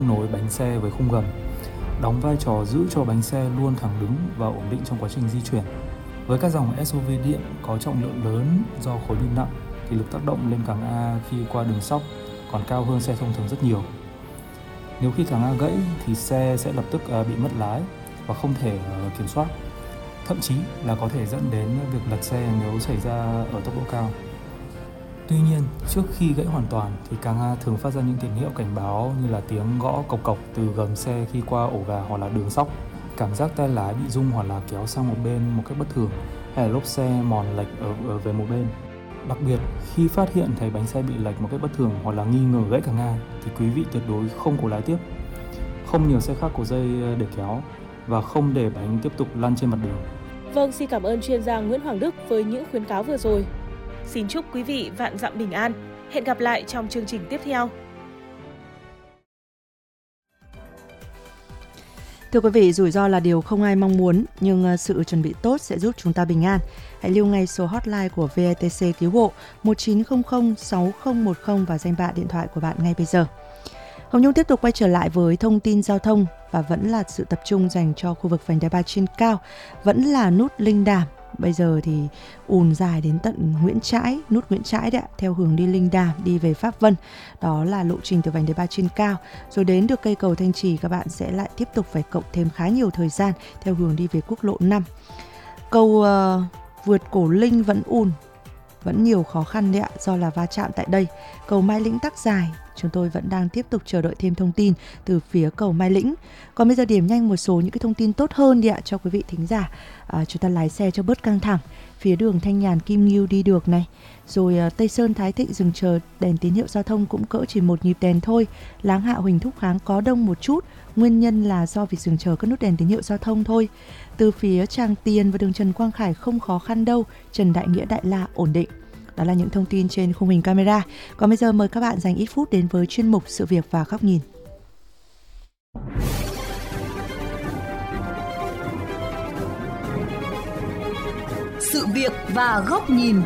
nối bánh xe với khung gầm, đóng vai trò giữ cho bánh xe luôn thẳng đứng và ổn định trong quá trình di chuyển. Với các dòng SUV điện có trọng lượng lớn do khối lượng nặng thì lực tác động lên càng A khi qua đường sóc còn cao hơn xe thông thường rất nhiều. Nếu khi càng A gãy thì xe sẽ lập tức bị mất lái và không thể kiểm soát. Thậm chí là có thể dẫn đến việc lật xe nếu xảy ra ở tốc độ cao. Tuy nhiên, trước khi gãy hoàn toàn thì càng A thường phát ra những tín hiệu cảnh báo như là tiếng gõ cộc cộc từ gầm xe khi qua ổ gà hoặc là đường sóc, cảm giác tay lái bị rung hoặc là kéo sang một bên một cách bất thường, hay là lốp xe mòn lệch ở về một bên. Đặc biệt, khi phát hiện thấy bánh xe bị lệch một cách bất thường hoặc là nghi ngờ gãy càng A thì quý vị tuyệt đối không cố lái tiếp, không nhờ xe khác cổ dây để kéo và không để bánh tiếp tục lăn trên mặt đường. Vâng, xin cảm ơn chuyên gia Nguyễn Hoàng Đức với những khuyến cáo vừa rồi. Xin chúc quý vị vạn dặm bình an. Hẹn gặp lại trong chương trình tiếp theo. Thưa quý vị, rủi ro là điều không ai mong muốn, nhưng sự chuẩn bị tốt sẽ giúp chúng ta bình an. Hãy lưu ngay số hotline của VETC cứu hộ 1900 6010 và danh bạ điện thoại của bạn ngay bây giờ. Hồng Nhung tiếp tục quay trở lại với thông tin giao thông và vẫn là sự tập trung dành cho khu vực vành đai 3 trên cao, vẫn là nút Linh Đàm. Bây giờ thì ùn dài đến tận Nguyễn Trãi, nút Nguyễn Trãi đấy, theo hướng đi Linh Đàm, đi về Pháp Vân. Đó là lộ trình từ vành đai 3 trên cao. Rồi đến được cây cầu Thanh Trì, các bạn sẽ lại tiếp tục phải cộng thêm khá nhiều thời gian theo hướng đi về quốc lộ 5. Cầu vượt Cổ Linh vẫn ùn, vẫn nhiều khó khăn đấy ạ, do là va chạm tại đây. Cầu Mai Lĩnh tắc dài, chúng tôi vẫn đang tiếp tục chờ đợi thêm thông tin từ phía cầu Mai Lĩnh. Còn bây giờ điểm nhanh một số những cái thông tin tốt hơn đi ạ cho quý vị thính giả. Chúng ta lái xe cho bớt căng thẳng. Phía đường Thanh Nhàn Kim Ngưu đi được này. Rồi Tây Sơn Thái Thịnh dừng chờ đèn tín hiệu giao thông cũng cỡ chỉ một nhịp đèn thôi. Láng Hạ Huỳnh Thúc Kháng có đông một chút. Nguyên nhân là do việc dừng chờ các nút đèn tín hiệu giao thông thôi. Từ phía Tràng Tiền và đường Trần Quang Khải không khó khăn đâu. Trần Đại Nghĩa Đại La ổn định. Đó là những thông tin trên khung hình camera. Còn bây giờ mời các bạn dành ít phút đến với chuyên mục Sự việc và góc nhìn. Sự việc và góc nhìn.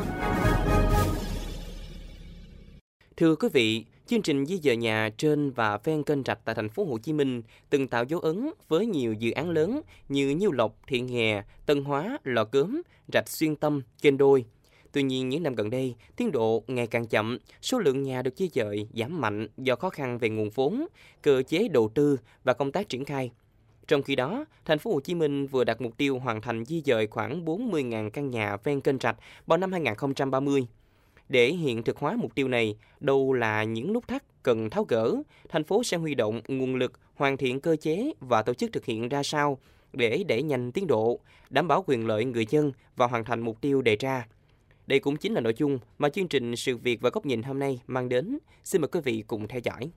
Thưa quý vị, chương trình di dời nhà trên và ven kênh rạch tại thành phố Hồ Chí Minh từng tạo dấu ấn với nhiều dự án lớn như Nhiêu Lộc, Thiện Nghè, Tân Hóa, Lò Cớm, rạch Xuyên Tâm, Kênh Đôi. Tuy nhiên, những năm gần đây, tiến độ ngày càng chậm, số lượng nhà được di dời giảm mạnh do khó khăn về nguồn vốn, cơ chế đầu tư và công tác triển khai. Trong khi đó, thành phố Hồ Chí Minh vừa đặt mục tiêu hoàn thành di dời khoảng 40.000 căn nhà ven kênh rạch vào năm 2030. Để hiện thực hóa mục tiêu này, đâu là những nút thắt cần tháo gỡ, thành phố sẽ huy động nguồn lực hoàn thiện cơ chế và tổ chức thực hiện ra sao để đẩy nhanh tiến độ, đảm bảo quyền lợi người dân và hoàn thành mục tiêu đề ra. Đây cũng chính là nội dung mà chương trình Sự việc và góc nhìn hôm nay mang đến. Xin mời quý vị cùng theo dõi.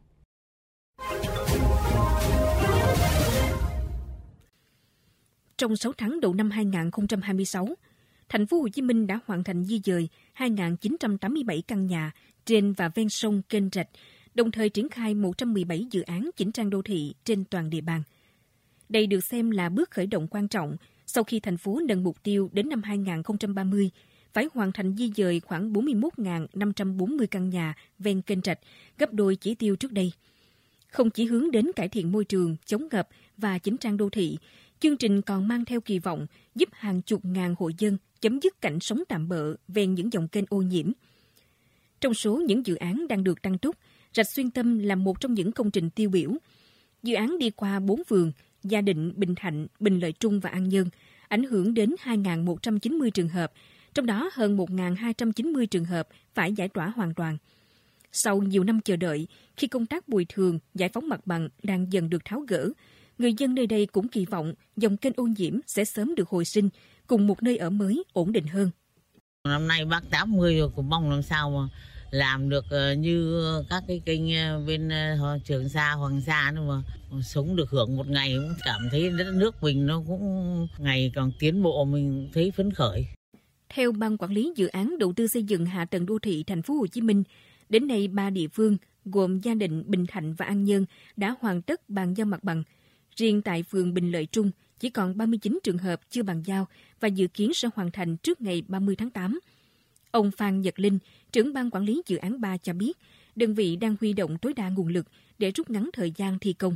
Trong 6 tháng đầu năm 2026, thành phố Hồ Chí Minh đã hoàn thành di dời 2.987 căn nhà trên và ven sông kênh rạch, đồng thời triển khai 117 dự án chỉnh trang đô thị trên toàn địa bàn. Đây được xem là bước khởi động quan trọng sau khi thành phố nâng mục tiêu đến năm 2030 phải hoàn thành di dời khoảng 41.540 căn nhà ven kênh rạch, gấp đôi chỉ tiêu trước đây. Không chỉ hướng đến cải thiện môi trường, chống ngập và chỉnh trang đô thị, chương trình còn mang theo kỳ vọng giúp hàng chục ngàn hộ dân chấm dứt cảnh sống tạm bợ ven những dòng kênh ô nhiễm. Trong số những dự án đang được tăng túc, rạch Xuyên Tâm là một trong những công trình tiêu biểu. Dự án đi qua 4 phường, Gia Định, Bình Thạnh, Bình Lợi Trung và An Nhơn, ảnh hưởng đến 2.190 trường hợp, trong đó hơn 1.290 trường hợp phải giải tỏa hoàn toàn. Sau nhiều năm chờ đợi, khi công tác bồi thường, giải phóng mặt bằng đang dần được tháo gỡ, người dân nơi đây cũng kỳ vọng dòng kênh ô nhiễm sẽ sớm được hồi sinh, cùng một nơi ở mới ổn định hơn. Năm nay bác 80 rồi, cũng mong làm sao mà làm được như các cái kênh bên Trường Sa, Hoàng Sa nữa mà sống được hưởng một ngày, cũng cảm thấy đất nước mình nó cũng ngày càng tiến bộ, mình thấy phấn khởi. Theo Ban Quản lý Dự án Đầu tư xây dựng hạ tầng đô thị thành phố Hồ Chí Minh, đến nay 3 địa phương gồm Gia Định, Bình Thạnh và An Nhơn đã hoàn tất bàn giao mặt bằng. Riêng tại phường Bình Lợi Trung chỉ còn 39 trường hợp chưa bàn giao và dự kiến sẽ hoàn thành trước ngày 30 tháng 8. Ông Phan Nhật Linh, trưởng Ban Quản lý Dự án 3 cho biết, đơn vị đang huy động tối đa nguồn lực để rút ngắn thời gian thi công.